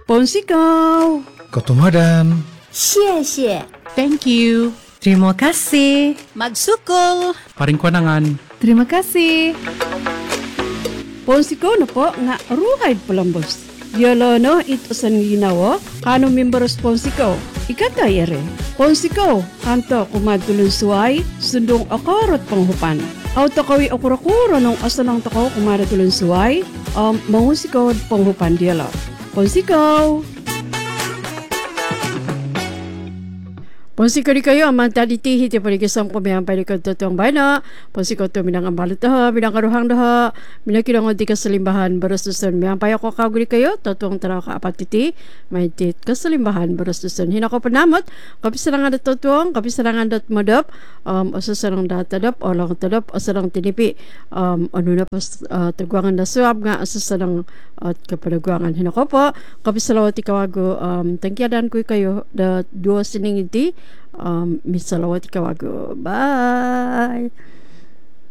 Ponsikaw. Kotumadan. 谢谢 Thank you. Terima kasih. Magsukol Paring kwanangan. Terima kasih. Ponsikaw na po nga ruhid palambos. Yolo no ito sa ginawa, kano memberos Ponsikaw. Ikatay ere. Ponsikaw, kanto kumadulong suway, sundong akarot panghupan. Aw takawi akurakura nung asanang takaw kumadulong suway, mangusikaw panghupan diala. Ponsikaw. Ponsikaw di kayo, aman tadi tihi ti panigisam ko mayang palikod totoong bana. Ponsikaw to minang ambalit daha, minang karuhang daha, minang kinangon di kasalimbahan, baros duson. Mayang payo ko kaguli kayo, totoong taraw ka apat titi, may tit kasalimbahan, baros duson. Hinako panamot, kapisarangan dat totoong, kapisarangan dat madap, asasarang datadap, olang tadap, asarang tinipi. Ano na pas tagwangan na suwab nga, asasarang kapadagwangan. Hinako po, kapisalawat ikawago, tangkiyadan ko kayo, da duwa sining iti, misalawat ikawago. Bye!